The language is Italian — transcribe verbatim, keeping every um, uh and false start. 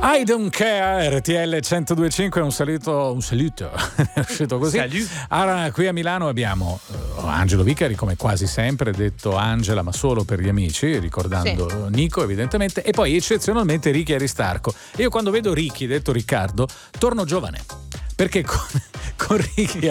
I don't care, R T L centodue e cinque, un saluto, un saluto, è uscito così. Salut. Allora, qui a Milano abbiamo uh, Angelo Vicari, come quasi sempre, detto Angela, ma solo per gli amici, ricordando sì. Nico evidentemente, e poi eccezionalmente Ricky Aristarco. Io quando vedo Ricky, detto Riccardo, torno giovane. Perché con, con Ricky